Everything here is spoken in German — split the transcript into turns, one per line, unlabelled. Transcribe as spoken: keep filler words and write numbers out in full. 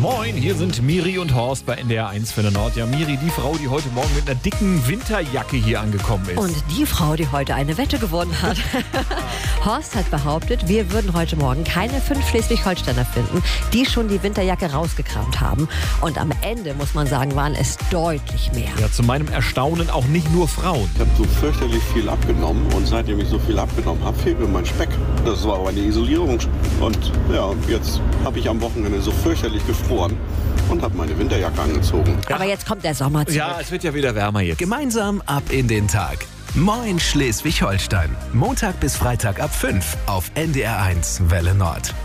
Moin, hier sind Miri und Horst bei N D R eins für den Nord. Ja, Miri, die Frau, die heute Morgen mit einer dicken Winterjacke hier angekommen ist.
Und die Frau, die heute eine Wette gewonnen hat. Horst hat behauptet, wir würden heute Morgen keine fünf Schleswig-Holsteiner finden, die schon die Winterjacke rausgekramt haben. Und am Ende, muss man sagen, waren es deutlich mehr.
Ja, zu meinem Erstaunen auch nicht nur Frauen.
Ich habe so fürchterlich viel abgenommen und seitdem ich so viel abgenommen habe, fehlt mir mein Speck. Das war aber eine Isolierung. Und ja, jetzt habe ich am Wochenende so fürchterlich gefroren und habe meine Winterjacke angezogen.
Aber jetzt kommt der Sommer zurück.
Ja, es wird ja wieder wärmer jetzt.
Gemeinsam ab in den Tag. Moin Schleswig-Holstein. Montag bis Freitag ab fünf auf N D R eins Welle Nord.